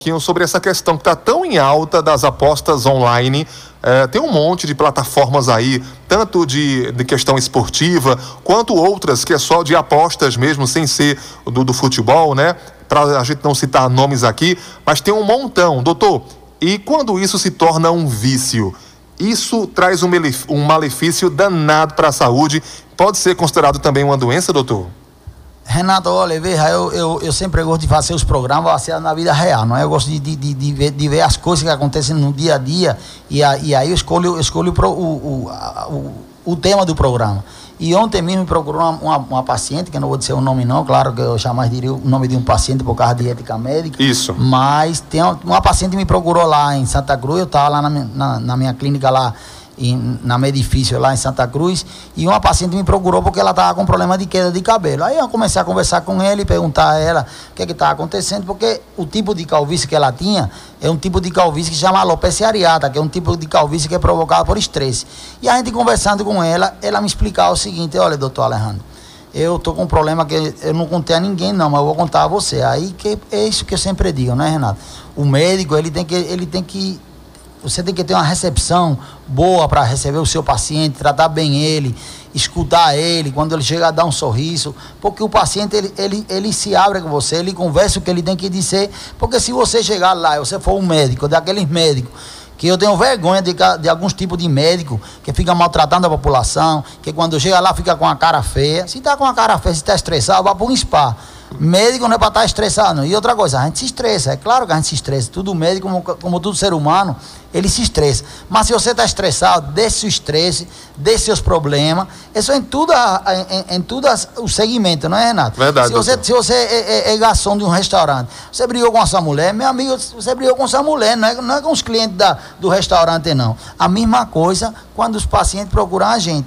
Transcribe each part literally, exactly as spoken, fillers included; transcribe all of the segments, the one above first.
Sobre essa questão que está tão em alta das apostas online. É, tem um monte de plataformas aí, tanto de, de questão esportiva, quanto outras que é só de apostas mesmo, sem ser do, do futebol, né? Para a gente não citar nomes aqui, mas tem um montão, doutor. E quando isso se torna um vício, isso traz um, um malefício danado para a saúde. Pode ser considerado também uma doença, doutor? Renato, olha, veja, eu, eu, eu sempre gosto de fazer os programas baseados na vida real, não é? Eu gosto de, de, de, de, ver, de ver as coisas que acontecem no dia a dia e, a, e aí eu escolho, eu escolho o, o, o, o tema do programa. E ontem mesmo me procurou uma, uma, uma paciente, que eu não vou dizer o nome não, claro que eu jamais diria o nome de um paciente por causa de ética médica. Isso. Mas tem uma, uma paciente que me procurou lá em Santa Cruz, eu estava lá na, na, na minha clínica lá, Em, na Medifício lá em Santa Cruz, e uma paciente me procurou porque ela estava com problema de queda de cabelo. Aí eu comecei a conversar com ele e perguntar a ela o que estava acontecendo, porque o tipo de calvície que ela tinha é um tipo de calvície que se chama alopecia areata, que é um tipo de calvície que é provocada por estresse. E a gente conversando com ela, ela me explicava o seguinte: olha, doutor Alejandro, eu estou com um problema que eu não contei a ninguém não, mas eu vou contar a você. Aí que é isso que eu sempre digo, né, Renato? O médico, ele tem que, ele tem que Você tem que ter uma recepção boa para receber o seu paciente, tratar bem ele, escutar ele, quando ele chega a dar um sorriso, porque o paciente, ele, ele, ele se abre com você, ele conversa o que ele tem que dizer, porque se você chegar lá e você for um médico, daqueles médicos, que eu tenho vergonha de, de alguns tipos de médico que fica maltratando a população, que quando chega lá fica com a cara feia. Se está com a cara feia, se está estressado, vá para um spa. Médico não é para estar estressado, não. E outra coisa, a gente se estressa, é claro que a gente se estressa. Todo médico, como, como todo ser humano, ele se estressa. Mas se você está estressado, deixe o estresse, deixe seus problemas. Isso é em tudo, em, em tudo o segmento, não é, Renato? Verdade. Se você, se você é, é, é garçom de um restaurante, você brigou com a sua mulher, meu amigo, você brigou com a sua mulher, não é, não é com os clientes da, do restaurante, não. A mesma coisa quando os pacientes procuram a gente.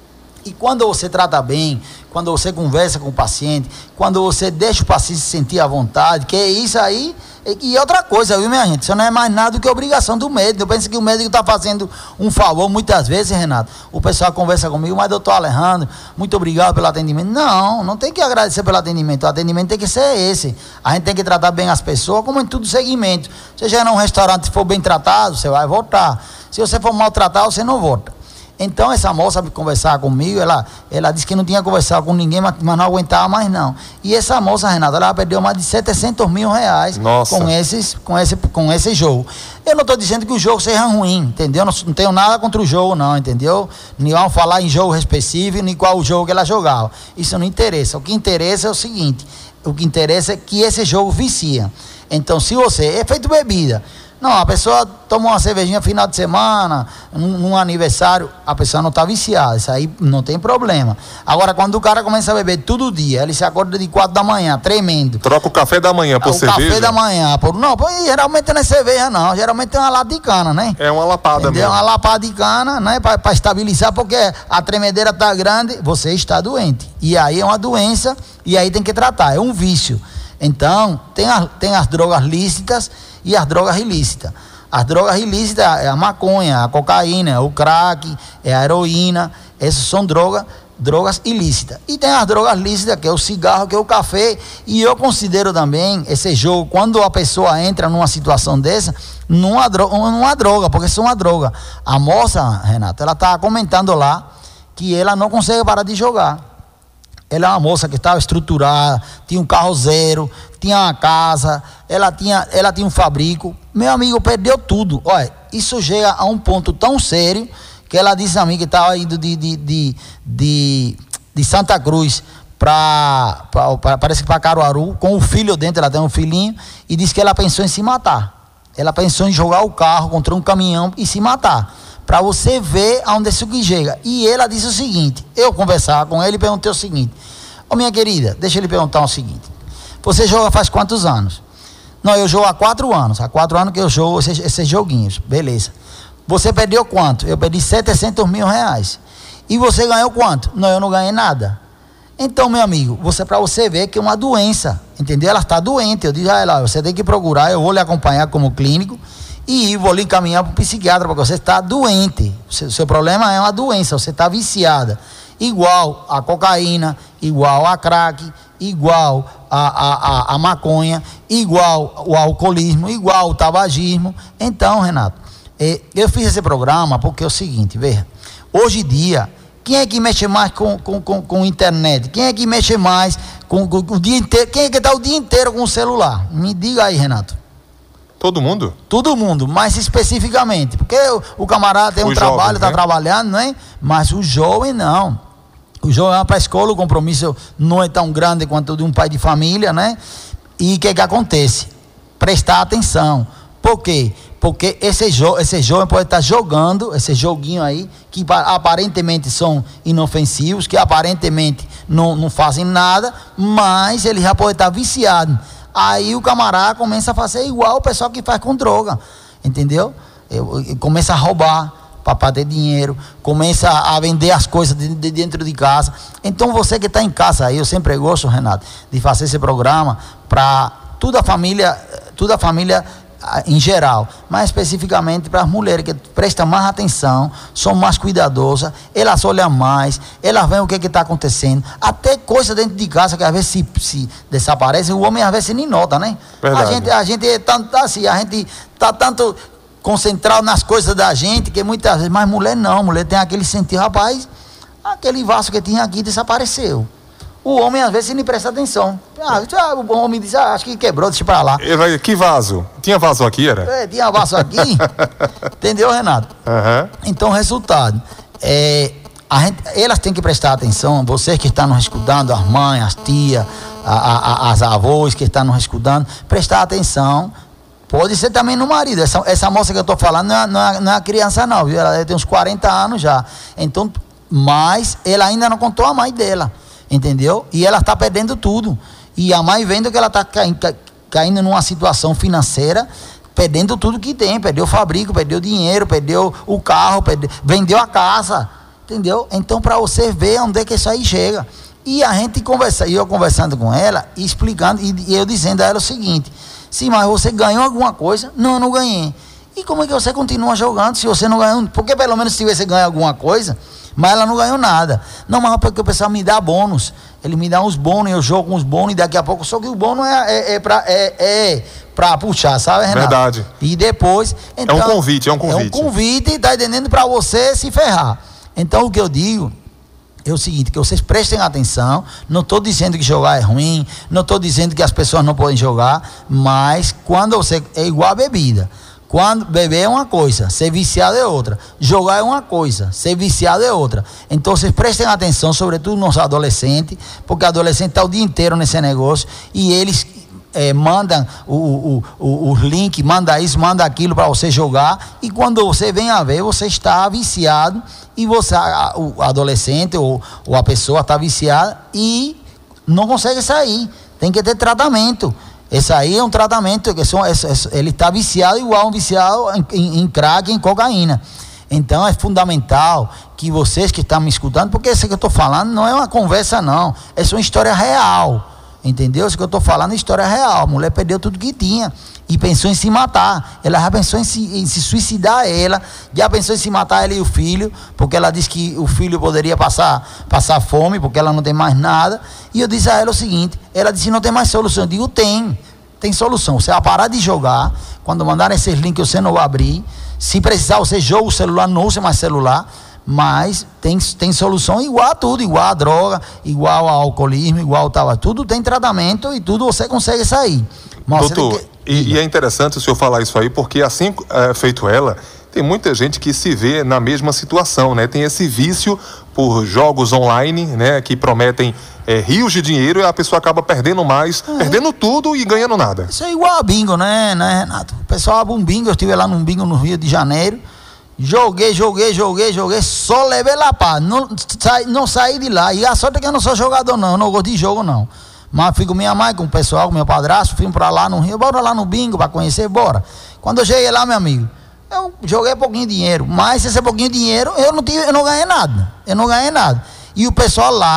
E quando você trata bem, quando você conversa com o paciente, quando você deixa o paciente se sentir à vontade, que é isso aí, e outra coisa, viu, minha gente? Isso não é mais nada do que obrigação do médico. Eu penso que o médico está fazendo um favor, muitas vezes, Renato. O pessoal conversa comigo, mas doutor Alejandro, muito obrigado pelo atendimento. Não, não tem que agradecer pelo atendimento. O atendimento tem que ser esse. A gente tem que tratar bem as pessoas, como em todo segmento. Você chega num restaurante, se for bem tratado, você vai voltar. Se você for maltratado, você não volta. Então essa moça conversava comigo, ela, ela disse que não tinha conversado com ninguém, mas, mas não aguentava mais não. E essa moça, Renata, ela perdeu mais de setecentos mil reais com, esses, com, esse, com esse jogo. Eu não estou dizendo que o jogo seja ruim, entendeu? Não, não tenho nada contra o jogo não, entendeu? Nem vamos falar em jogo específico, nem qual o jogo que ela jogava. Isso não interessa. O que interessa é o seguinte, o que interessa é que esse jogo vicia. Então se você, é feito bebida. Não, a pessoa toma uma cervejinha final de semana, num, num aniversário, a pessoa não está viciada, isso aí não tem problema. Agora, quando o cara começa a beber todo dia, ele se acorda de quatro da manhã, tremendo. Troca o café da manhã por o cerveja? O café da manhã, por, não, por, geralmente não é cerveja não, geralmente é uma lata de cana, né? É uma lapada Entendeu? mesmo. Uma lapada de cana, né, para estabilizar, porque a tremedeira está grande, você está doente. E aí é uma doença, e aí tem que tratar, é um vício. Então, tem, a, tem as drogas lícitas e as drogas ilícitas. As drogas ilícitas é a maconha, a cocaína, é o crack, é a heroína. Essas são drogas, drogas ilícitas. E tem as drogas lícitas, que é o cigarro, que é o café. E eu considero também esse jogo, quando a pessoa entra numa situação dessa, numa droga, numa droga porque isso é uma droga. A moça, Renata, ela estava comentando lá que ela não consegue parar de jogar. Ela é uma moça que estava estruturada, tinha um carro zero, tinha uma casa, ela tinha, ela tinha um fabrico. Meu amigo, perdeu tudo. Olha, isso chega a um ponto tão sério que ela disse a mim que estava indo de, de, de, de, de Santa Cruz para, parece que para Caruaru, com o filho dentro, ela tem um filhinho, e disse que ela pensou em se matar. Ela pensou em jogar o carro contra um caminhão e se matar. Para você ver aonde isso que chega. E ela disse o seguinte, eu conversava com ele e perguntei o seguinte: ô minha querida, deixa ele perguntar o seguinte, você joga faz quantos anos? Não, eu jogo há quatro anos, há quatro anos que eu jogo esses, esses joguinhos, beleza. Você perdeu quanto? Eu perdi setecentos mil reais. E você ganhou quanto? Não, eu não ganhei nada. Então, meu amigo, você, para você ver que é uma doença, entendeu? Ela está doente, eu digo a ela, você tem que procurar, eu vou lhe acompanhar como clínico, e vou lhe encaminhar para o psiquiatra, porque você está doente. O seu, seu problema é uma doença, você está viciada. Igual a cocaína, igual a crack, igual a, a, a, a maconha, igual o alcoolismo, igual o tabagismo. Então, Renato, eh, eu fiz esse programa porque é o seguinte, veja, hoje em dia, quem é que mexe mais com, com, com, com internet? Quem é que mexe mais com, com, com o dia inteiro? Quem é que está o dia inteiro com o celular? Me diga aí, Renato. Todo mundo? Todo mundo, mais especificamente, porque o, o camarada tem um Os trabalho, jovens, está né? trabalhando, não é? Mas o jovem não. O jovem vai para a escola, o compromisso não é tão grande quanto o de um pai de família, né? E o que que acontece? Prestar atenção. Por quê? Porque esse, jo esse jovem pode estar jogando, esse joguinho aí, que aparentemente são inofensivos, que aparentemente não, não fazem nada, mas ele já pode estar viciado. Aí o camarada começa a fazer igual o pessoal que faz com droga, entendeu? Eu, eu, começa a roubar para ter dinheiro, começa a vender as coisas de, de dentro de casa. Então você que está em casa aí, eu sempre gosto, Renato, de fazer esse programa para toda a família, toda a família em geral, mas especificamente para as mulheres que prestam mais atenção, são mais cuidadosas, elas olham mais, elas veem o que está acontecendo, até coisa dentro de casa que às vezes se, se desaparece, o homem às vezes nem nota, né? Verdade. A gente, a gente é tanto assim, a gente está tanto concentrado nas coisas da gente, que muitas vezes, mas mulher não, mulher tem aquele sentido, rapaz, aquele vaso que tinha aqui desapareceu. O homem às vezes nem presta atenção. Ah, o homem diz, ah, acho que quebrou, deixa pra lá. Que vaso? Tinha vaso aqui, era? É, tinha vaso aqui. Entendeu, Renato? Uhum. Então, resultado, é, a gente, elas têm que prestar atenção, vocês que estão nos escutando, as mães, as tias, a, a, as avós que estão nos escutando, prestar atenção. Pode ser também no marido. Essa, essa moça que eu estou falando não é, não, é, não é criança não, viu? Ela tem uns quarenta anos já. Então, mas ela ainda não contou a mãe dela. Entendeu? E ela está perdendo tudo. E a mãe vendo que ela está caindo, caindo numa situação financeira, perdendo tudo que tem. Perdeu o fabrico, perdeu o dinheiro, perdeu o carro, perdeu, vendeu a casa. Entendeu? Então, para você ver onde é que isso aí chega. E a gente conversa, e eu conversando com ela, e explicando, e, e eu dizendo a ela o seguinte: sim, mas você ganhou alguma coisa? Não, eu não ganhei. E como é que você continua jogando se você não ganhou? Porque pelo menos se você ganha alguma coisa, mas ela não ganhou nada. Não, mas porque o pessoal me dá bônus. Ele me dá uns bônus, eu jogo com os bônus e daqui a pouco, só que o bônus é, é, é para é, é pra puxar, sabe, Renato? Verdade. E depois... Então, é um convite, é um convite. É um convite, tá entendendo, para você se ferrar. Então o que eu digo é o seguinte, que vocês prestem atenção. Não estou dizendo que jogar é ruim, não estou dizendo que as pessoas não podem jogar, mas quando você... É igual a bebida. Quando beber é uma coisa, ser viciado é outra. Jogar é uma coisa, ser viciado é outra. Então vocês prestem atenção, sobretudo nos adolescentes, porque o adolescente está o dia inteiro nesse negócio e eles é, mandam o, o, o, os links, manda isso, manda aquilo para você jogar. E quando você vem a ver, você está viciado e você, a, o adolescente ou, ou a pessoa está viciada e não consegue sair. Tem que ter tratamento. Esse aí é um tratamento, ele está viciado igual um viciado em, em, em crack, em cocaína. Então é fundamental que vocês que estão me escutando, porque isso que eu estou falando não é uma conversa não, essa é uma história real, entendeu? Isso que eu estou falando é história real. A mulher perdeu tudo que tinha e pensou em se matar. Ela já pensou em se, em se suicidar, ela já pensou em se matar, ela e o filho, porque ela disse que o filho poderia passar, passar fome, porque ela não tem mais nada. E eu disse a ela o seguinte, ela disse: não tem mais solução. Eu digo: tem, tem solução. Você vai parar de jogar, quando mandarem esses links você não vai abrir. Se precisar, você joga o celular, não usa mais celular. Mas tem, tem solução igual a tudo, igual a droga, igual ao alcoolismo, igual ao tal, tudo tem tratamento e tudo você consegue sair. Mas doutor, que... e, e é interessante o senhor falar isso aí, porque assim é, feito ela, tem muita gente que se vê na mesma situação, né? Tem esse vício por jogos online, né? Que prometem é, rios de dinheiro e a pessoa acaba perdendo mais, é. perdendo tudo e ganhando nada. Isso é igual a bingo, né, né, Renato? O pessoal abre um bingo, eu estive lá num bingo no Rio de Janeiro, joguei, joguei, joguei, joguei, só levei lá pá, não, sa, não saí de lá. E a sorte é que eu não sou jogador não, eu não gosto de jogo não. Mas fui com minha mãe, com o pessoal, com meu padrasto, fui pra lá no Rio, bora lá no bingo pra conhecer, bora. Quando eu cheguei lá, meu amigo, eu joguei pouquinho de dinheiro, mas esse pouquinho de dinheiro eu não tive, eu não ganhei nada, eu não ganhei nada. E o pessoal lá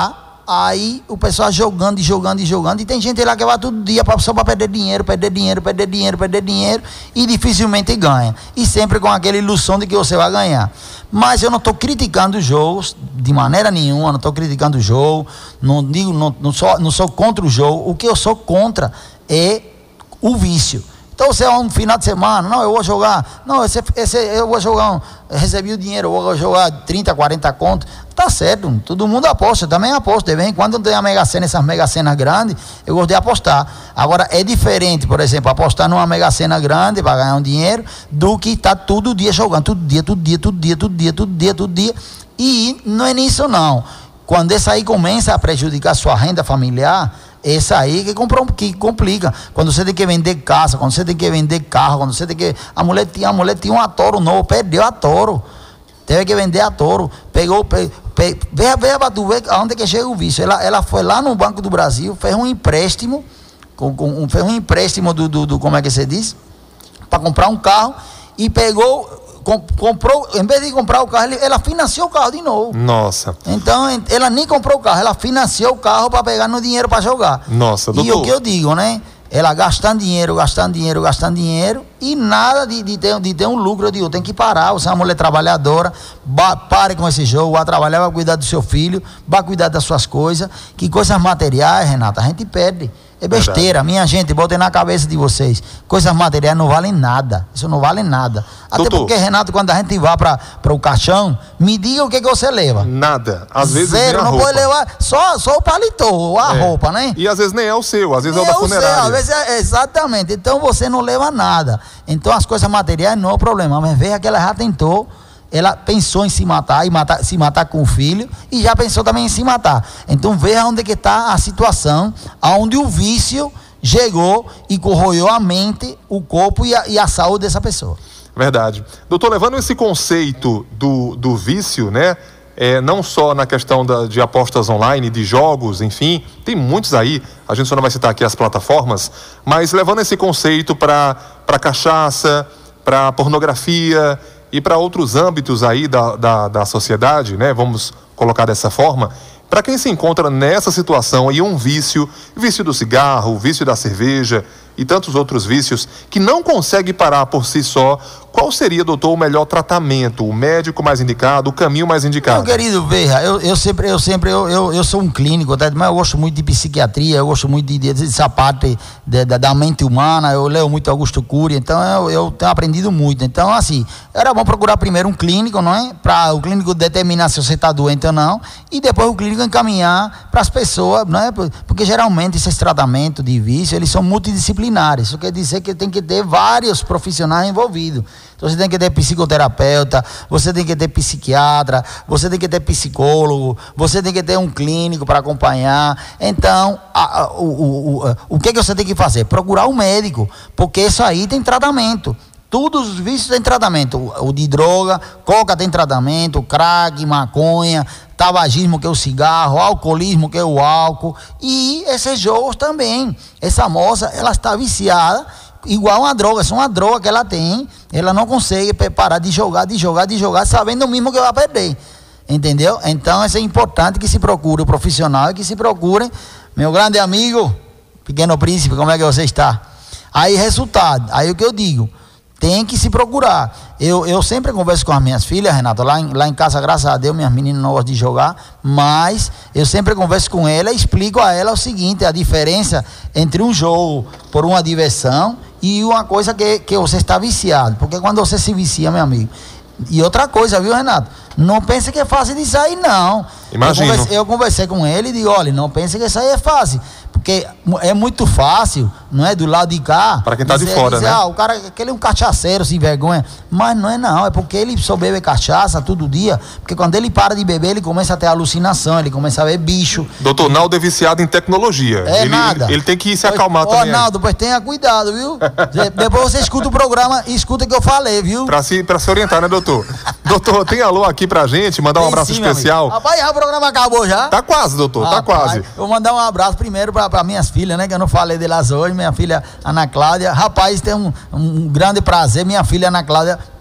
aí o pessoal jogando e jogando e jogando, e tem gente lá que vai todo dia pra, só para perder dinheiro, perder dinheiro, perder dinheiro, perder dinheiro, e dificilmente ganha, e sempre com aquela ilusão de que você vai ganhar. Mas eu não estou criticando os jogos de maneira nenhuma, não estou criticando o jogo, não digo, não, não, sou, não sou contra o jogo. O que eu sou contra é o vício. Então você é um final de semana, não, eu vou jogar, não, esse, esse, eu vou jogar, um, eu recebi o dinheiro, eu vou jogar trinta, quarenta contos, tá certo, todo mundo aposta, eu também aposto, de vez em quando tem a mega sena, essas mega cenas grandes, eu gosto de apostar. Agora é diferente, por exemplo, apostar numa mega sena grande para ganhar um dinheiro, do que estar tá todo dia jogando, todo dia, todo dia, todo dia, todo dia, todo dia, todo dia, e não é nisso não. Quando isso aí começa a prejudicar a sua renda familiar, essa aí que, compra, que complica. Quando você tem que vender casa, quando você tem que vender carro, quando você tem que... A mulher tinha, a mulher tinha um Toro novo, perdeu a Toro. Teve que vender a Toro. Pegou... Pe, pe, veja, veja para tu ver aonde que chega o vício. Ela, ela foi lá no Banco do Brasil, fez um empréstimo, com, com, fez um empréstimo do, do, do... Como é que você diz? Para comprar um carro, e pegou... comprou, em vez de comprar o carro, ela financiou o carro de novo. Nossa. Então, ela nem comprou o carro, ela financiou o carro para pegar no dinheiro para jogar. Nossa, doutor. E o que eu digo, né? Ela gastando dinheiro, gastando dinheiro, gastando dinheiro, e nada de, de, ter, de ter um lucro. Eu digo, tem que parar. Você é uma mulher trabalhadora, ba, pare com esse jogo, vai trabalhar, vai cuidar do seu filho, vai cuidar das suas coisas. Que coisas materiais, Renata, a gente perde. É besteira, verdade. Minha gente, botem na cabeça de vocês. Coisas materiais não valem nada. Isso não vale nada. Até doutor, porque, Renato, quando a gente vai para o caixão, me diga o que, que você leva. Nada. Às vezes zero, não roupa. Pode levar só, só o paletó, a é. roupa, né? E às vezes nem é o seu, às vezes nem é o da funerária. Seu, às vezes é, exatamente. Então você não leva nada. Então as coisas materiais não é o problema. Mas veja que ela já tentou. Ela pensou em se matar, e matar, se matar com o filho, e já pensou também em se matar. Então veja onde que está a situação, onde o vício chegou e corroeu a mente, o corpo e a, e a saúde dessa pessoa. Verdade. Doutor, levando esse conceito do, do vício, né? É, não só na questão da, de apostas online, de jogos, enfim, tem muitos aí, a gente só não vai citar aqui as plataformas, mas levando esse conceito para para cachaça, para pornografia e para outros âmbitos aí da, da, da sociedade, né? Vamos colocar dessa forma. Para quem se encontra nessa situação e um vício, vício do cigarro, vício da cerveja e tantos outros vícios, que não consegue parar por si só, qual seria, doutor, o melhor tratamento, o médico mais indicado, o caminho mais indicado? Meu querido, veja, eu, eu sempre, eu sempre, eu, eu, eu sou um clínico, tá? Mas eu gosto muito de psiquiatria, eu gosto muito de, de, dessa parte de, de, da mente humana, eu leio muito Augusto Cury, então eu, eu tenho aprendido muito. Então, assim, era bom procurar primeiro um clínico, não é? Para o clínico determinar se você está doente ou não, e depois o clínico encaminhar para as pessoas, não é? Porque geralmente esses tratamentos de vício, eles são multidisciplinares. Isso quer dizer que tem que ter vários profissionais envolvidos. Então você tem que ter psicoterapeuta, você tem que ter psiquiatra, você tem que ter psicólogo, você tem que ter um clínico para acompanhar. Então, a, a, o, o, o, o que, que você tem que fazer? Procurar um médico, porque isso aí tem tratamento. Todos os vícios têm tratamento. O, o de droga, coca tem tratamento, crack, maconha, tabagismo, que é o cigarro, alcoolismo, que é o álcool, e esses jogos também. Essa moça, ela está viciada, igual uma droga, é uma droga que ela tem, ela não consegue parar de jogar, de jogar, de jogar, sabendo mesmo que vai perder, entendeu? Então, isso é importante que se procure o profissional e que se procure, meu grande amigo, Pequeno Príncipe, como é que você está? Aí, resultado, aí o que eu digo, tem que se procurar. Eu, eu sempre converso com as minhas filhas, Renato, lá em, lá em casa, graças a Deus, minhas meninas não gostam de jogar, mas eu sempre converso com ela e explico a ela o seguinte, a diferença entre um jogo por uma diversão e uma coisa que, que você está viciado, porque quando você se vicia, meu amigo, e outra coisa, viu, Renato, não pense que é fácil de sair, não. Imagino. Eu conversei, eu conversei com ele e digo, olha, não pense que isso aí é fácil, porque é muito fácil, não é, do lado de cá. Para quem está de fora, dizer, né? Ah, o cara, aquele é um cachaceiro sem vergonha. Mas não é não, é porque ele só bebe cachaça todo dia, porque quando ele para de beber, ele começa a ter alucinação, ele começa a ver bicho. Doutor, Naldo é viciado em tecnologia. É ele, nada. Ele, ele tem que se acalmar pois, também. Ó, Naldo, pois tenha cuidado, viu? Depois você escuta o programa e escuta o que eu falei, viu? Para se, pra se orientar, né, doutor? Doutor, tem alô aqui pra gente, mandar um tem abraço sim, especial. Rapaz, já o programa acabou já? Tá quase, doutor, ah, tá quase. Eu vou mandar um abraço primeiro pra, pra minhas filhas, né? Que eu não falei delas hoje, minha filha Ana Cláudia. Rapaz, tem um, um grande prazer, minha filha Ana Cláudia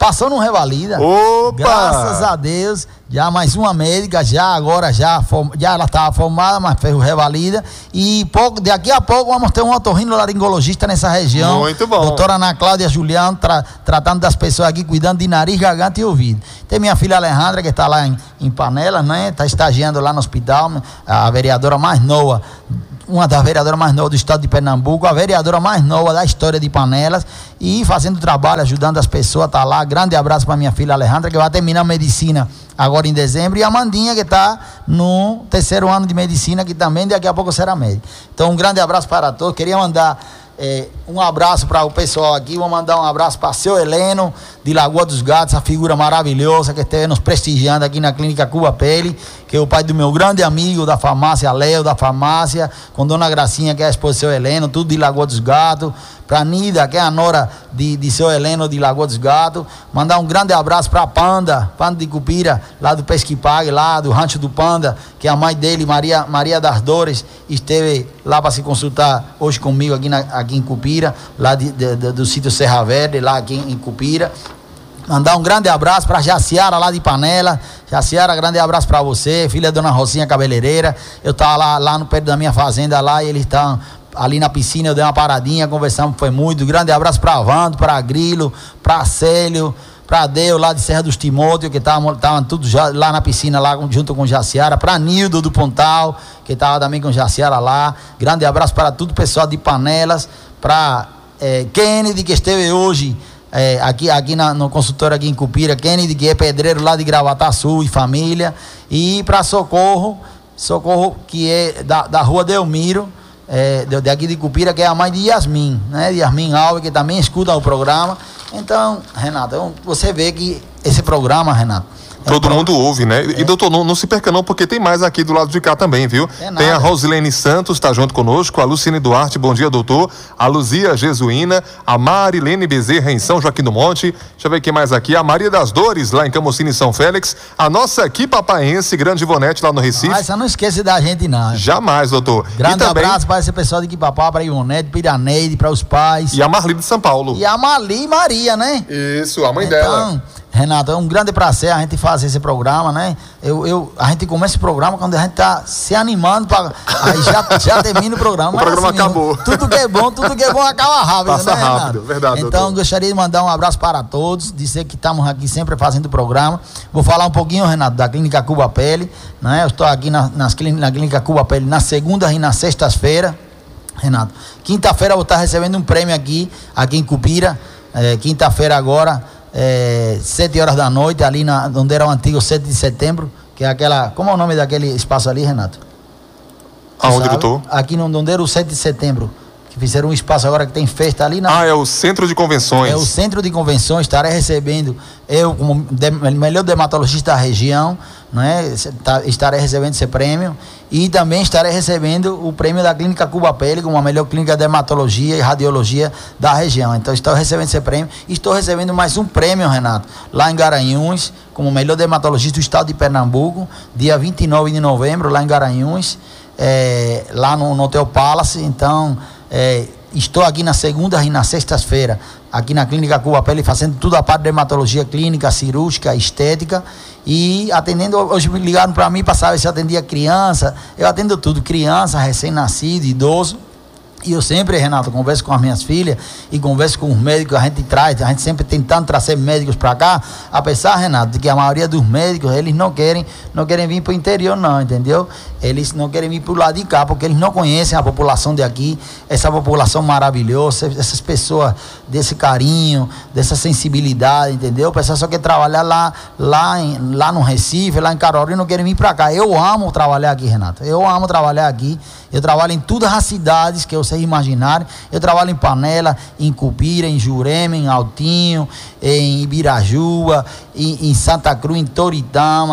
passou no Revalida. Opa! Graças a Deus, já mais uma médica, já agora, já, já ela estava formada, mas fez o Revalida. E pouco, daqui a pouco vamos ter um otorrinolaringologista nessa região. Muito bom. Doutora Ana Cláudia Juliano, tra, tratando das pessoas aqui, cuidando de nariz, garganta e ouvido. Tem minha filha Alejandra, que está lá em, em Panelas, né? Está estagiando lá no hospital, a vereadora mais nova, uma das vereadoras mais novas do estado de Pernambuco, a vereadora mais nova da história de Panelas, e fazendo trabalho, ajudando as pessoas, tá lá. Grande abraço para minha filha Alejandra, que vai terminar medicina agora em dezembro, e a Mandinha, que está no terceiro ano de medicina, que também daqui a pouco será médica. Então, um grande abraço para todos. Queria mandar É, um abraço para o pessoal aqui. Vou mandar um abraço para o seu Heleno de Lagoa dos Gatos, essa figura maravilhosa que esteve nos prestigiando aqui na Clínica Cuba Pele, que é o pai do meu grande amigo da farmácia, Léo da farmácia, com Dona Gracinha, que é a esposa do seu Heleno, tudo de Lagoa dos Gatos. Para Nida, que é a nora de, de seu Heleno de Lagoa dos Gatos. Mandar um grande abraço para a Panda, Panda de Cupira, lá do Pesquipague, lá do Rancho do Panda, que a mãe dele, Maria, Maria das Dores, esteve lá para se consultar hoje comigo aqui, na, aqui em Cupira, lá de, de, de, do sítio Serra Verde, lá aqui em Cupira. Mandar um grande abraço para Jaciara, lá de Panela. Jaciara, grande abraço para você, filha da Dona Rocinha Cabeleireira. Eu estava lá, lá no perto da minha fazenda lá, e eles estão ali na piscina. Eu dei uma paradinha, conversamos, foi muito. Grande abraço para Vando, para Grilo, para Célio, para Deu, lá de Serra dos Timóteo, que estavam tudo já, lá na piscina, lá junto com Jaciara. Para Nildo do Pontal, que estava também com Jaciara lá. Grande abraço para todo o pessoal de Panelas. Para eh, Kennedy, que esteve hoje É, aqui, aqui na, no consultório aqui em Cupira, Kennedy, que é pedreiro lá de Gravataçu e família. E para Socorro, Socorro, que é da, da rua Delmiro, é, de, de aqui de Cupira, que é a mãe de Yasmin, né? Yasmin Alves, que também escuta o programa. Então, Renato, você vê que esse programa, Renato, todo mundo ouve, né? E, é. doutor, não, não se perca não, porque tem mais aqui do lado de cá também, viu? É tem a Rosilene Santos, tá junto conosco, a Lucine Duarte, bom dia, doutor. A Luzia Jesuína, a Marilene Bezerra em São Joaquim do Monte. Deixa eu ver quem mais aqui. A Maria das Dores, lá em Camocine, São Félix. A nossa aqui papaense, Grande Ivonete, lá no Recife. Mas você não esquece da gente, não. Jamais, doutor. Grande e também abraço para esse pessoal de Quipapá, para Ivonete, para Iraneide, para os pais. E a Marli de São Paulo. E a Marli Maria, né? Isso, a mãe então, dela. Renato, é um grande prazer a gente fazer esse programa, né? Eu, eu, a gente começa esse programa quando a gente tá se animando, pra, aí já, já termina o programa. O programa assim, acabou. Tudo que é bom, tudo que é bom acaba rápido, Passa né, Renato? rápido, verdade. Então, doutor. gostaria de mandar um abraço para todos, dizer que estamos aqui sempre fazendo o programa. Vou falar um pouquinho, Renato, da Clínica Cuba Pele, né? Eu estou aqui na, nas, na Clínica Cuba Pele nas segundas e nas sextas-feiras, Renato. Quinta-feira eu vou estar recebendo um prêmio aqui, aqui em Cupira, é, quinta-feira agora, É, sete horas da noite, ali na, onde era o antigo sete de setembro, que é aquela. Como é o nome daquele espaço ali, Renato? Aonde eu tô? Aqui no, onde era o sete de setembro. Que fizeram um espaço agora que tem festa ali na. Ah, é o Centro de Convenções. É o Centro de Convenções. Estarei recebendo, eu, como de, melhor dermatologista da região, né, estarei recebendo esse prêmio. E também estarei recebendo o prêmio da Clínica Cuba Pele, como a melhor clínica de dermatologia e radiologia da região. Então, estou recebendo esse prêmio. E estou recebendo mais um prêmio, Renato, lá em Garanhuns, como melhor dermatologista do estado de Pernambuco, dia vinte e nove de novembro, lá em Garanhuns, é, lá no, no Hotel Palace. Então, é, estou aqui nas segundas e nas sextas-feiras, aqui na Clínica Cuba Pele, fazendo tudo a parte de dermatologia clínica, cirúrgica, estética, e atendendo. Hoje me ligaram para mim para saber se eu atendia criança. Eu atendo tudo, criança, recém-nascido, idoso. E eu sempre, Renato, converso com as minhas filhas e converso com os médicos, a gente traz, a gente sempre tentando trazer médicos para cá, apesar, Renato, de que a maioria dos médicos, eles não querem, não querem vir para o interior não, entendeu? Eles não querem vir para o lado de cá, porque eles não conhecem a população de aqui, essa população maravilhosa, essas pessoas desse carinho, dessa sensibilidade, entendeu? O pessoal só quer trabalhar lá, lá, em, lá no Recife, lá em Carolina, não querem vir para cá. Eu amo trabalhar aqui, Renato, eu amo trabalhar aqui. Eu trabalho em todas as cidades que vocês imaginarem. Eu trabalho em Panela, em Cupira, em Jurema, em Altinho, em Ibirajua, em, em Santa Cruz, em Toritama,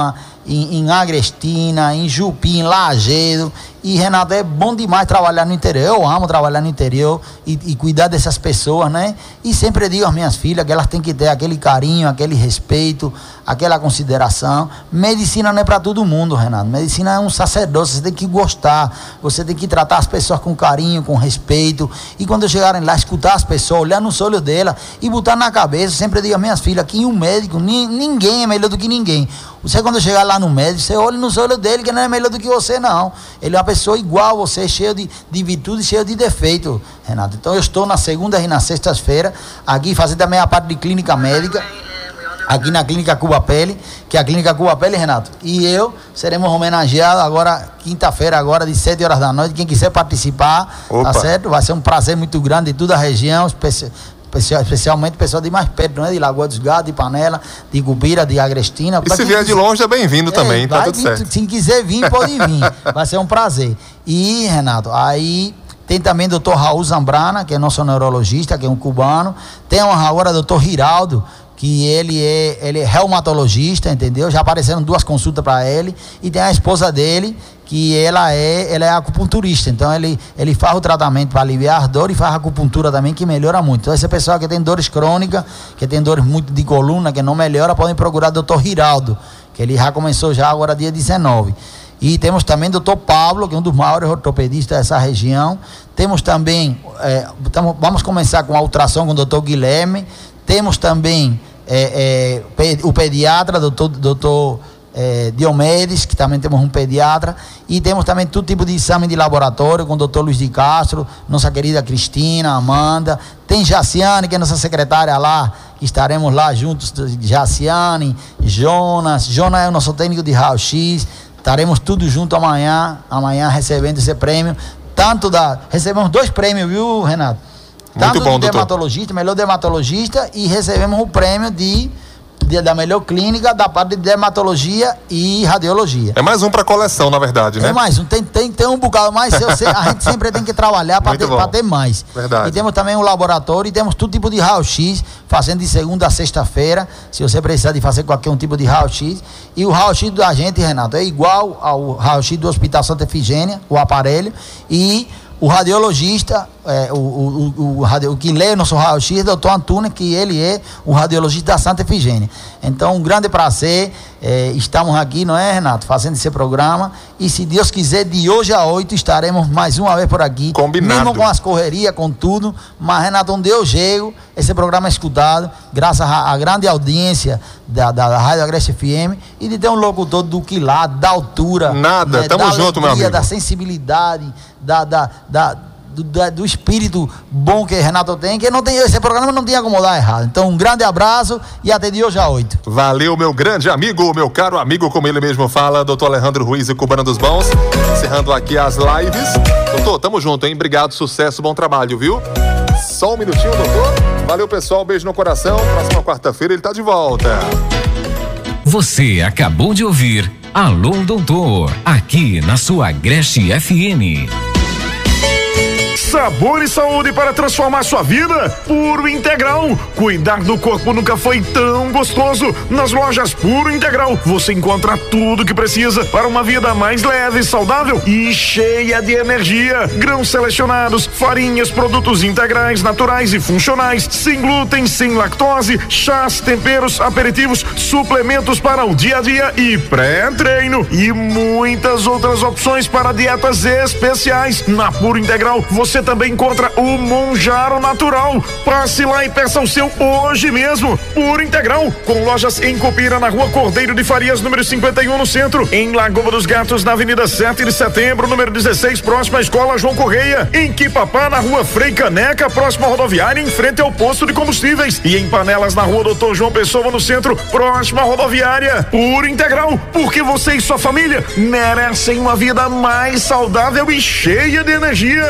em, em Agrestina, em Jupi, em Lajedo. E, Renato, é bom demais trabalhar no interior. Eu amo trabalhar no interior e, e cuidar dessas pessoas, né? E sempre digo às minhas filhas que elas têm que ter aquele carinho, aquele respeito, aquela consideração. Medicina não é para todo mundo, Renato. Medicina é um sacerdócio, você tem que gostar, você tem que tratar as pessoas com carinho, com respeito. E quando chegarem lá, escutar as pessoas, olhar nos olhos dela e botar na cabeça. Eu sempre digo às minhas filhas que um médico, ninguém é melhor do que ninguém. Você, quando chegar lá no médico, você olha nos olhos dele, que não é melhor do que você, não. Ele é uma pessoa igual a você, cheio de, de virtude, cheio de defeito, Renato. Então, eu estou na segunda e na sexta-feira, aqui fazendo também a parte de clínica médica, aqui na Clínica Cuba Pele, que é a Clínica Cuba Pele, Renato. E eu seremos homenageados agora, quinta-feira, agora, de sete horas da noite. Quem quiser participar, Opa. Tá certo? Vai ser um prazer muito grande de toda a região, especial. Especialmente pessoal de mais perto, não é? De Lagoa dos Gatos, de Panela, de Cupira, de Agrestina. E se vier de longe é bem-vindo é, também, tá tudo vir, certo. Se quiser vir, pode vir. Vai ser um prazer. E, Renato, aí tem também o doutor Raul Zambrana, que é nosso neurologista, que é um cubano. Tem agora o doutor Giraldo, que ele é, ele é reumatologista, entendeu? Já apareceram duas consultas para ele. E tem a esposa dele, que ela é, ela é acupunturista, então ele, ele faz o tratamento para aliviar a dor e faz a acupuntura também, que melhora muito. Então esse pessoal que tem dores crônicas, que tem dores muito de coluna, que não melhora, podem procurar o doutor Giraldo, que ele já começou já agora dia dezenove. E temos também o doutor Pablo, que é um dos maiores ortopedistas dessa região. Temos também, é, tamo, vamos começar com a ultrassom com o doutor Guilherme. Temos também é, é, o pediatra, doutor, doutor É, Diomedes, que também temos um pediatra, e temos também todo tipo de exame de laboratório com o doutor Luiz de Castro, nossa querida Cristina, Amanda, tem Jaciane, que é nossa secretária lá, que estaremos lá juntos, Jaciane, Jonas, Jonas é o nosso técnico de raio-x, estaremos tudo junto amanhã, amanhã recebendo esse prêmio, tanto da, recebemos dois prêmios, viu, Renato? Tanto Muito bom, de dermatologista, melhor dermatologista, e recebemos o prêmio de da melhor clínica da parte de dermatologia e radiologia. É mais um para coleção, na verdade, né? É mais um, tem, tem, tem um bocado mais, eu sei, a gente sempre tem que trabalhar para ter, ter mais. Verdade. E temos também um laboratório e temos todo tipo de raio-x, fazendo de segunda a sexta-feira, se você precisar de fazer qualquer um tipo de raio-x. E o raio-x da gente, Renato, é igual ao raio-x do Hospital Santa Efigênia, o aparelho, e o radiologista, é, o, o, o, o, o que lê o nosso raio-x é o doutor Antônio, que ele é o radiologista da Santa Efigênia. Então, um grande prazer, é, estamos aqui, não é, Renato, fazendo esse programa, e se Deus quiser, de hoje a oito estaremos mais uma vez por aqui. Combinado. Mesmo com as correrias, com tudo, mas, Renato, onde eu chego, esse programa é escutado, graças à grande audiência da, da, da Rádio Agreste F M, e de ter um locutor do quilado, da altura. Nada, né, tamo da junto, alegria, meu amigo. Da sensibilidade, da, da, da, do, da, do espírito bom que Renato tem, que não tem, esse programa não tinha como dar errado. Então, um grande abraço e até de hoje a oito. Valeu, meu grande amigo, meu caro amigo, como ele mesmo fala, doutor Alejandro Ruiz e Cubano dos Bons, encerrando aqui as lives. Doutor, tamo junto, hein? Obrigado, sucesso, bom trabalho, viu? Só um minutinho, doutor. Valeu, pessoal, beijo no coração. Próxima quarta-feira ele tá de volta. Você acabou de ouvir Alô Doutor, aqui na sua Agreste F M. Sabor e saúde para transformar sua vida? Puro Integral. Cuidar do corpo nunca foi tão gostoso. Nas lojas Puro Integral você encontra tudo que precisa para uma vida mais leve, saudável e cheia de energia. Grãos selecionados, farinhas, produtos integrais, naturais e funcionais, sem glúten, sem lactose, chás, temperos, aperitivos, suplementos para o dia a dia e pré-treino e muitas outras opções para dietas especiais. Na Puro Integral você também encontra o Monjaro Natural. Passe lá e peça o seu hoje mesmo. Puro Integral, com lojas em Cupira, na Rua Cordeiro de Farias, número cinquenta e um, no centro. Em Lagoa dos Gatos, na Avenida sete de setembro, número dezesseis, próxima à Escola João Correia. Em Quipapá, na Rua Frei Caneca, próxima à rodoviária, em frente ao posto de combustíveis. E em Panelas, na Rua Doutor João Pessoa, no centro, próxima à rodoviária. Puro Integral, porque você e sua família merecem uma vida mais saudável e cheia de energia.